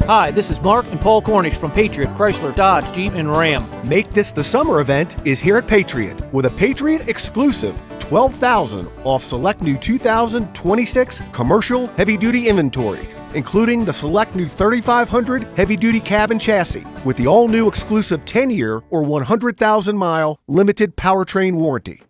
Hi, this is Mark and Paul Cornish from Patriot Chrysler Dodge Jeep and Ram. Make This the Summer event is here at Patriot with a Patriot exclusive $12,000 off select new 2026 commercial heavy-duty inventory, including the select new 3500 heavy-duty cab and chassis with the all-new exclusive 10-year or 100,000-mile limited powertrain warranty.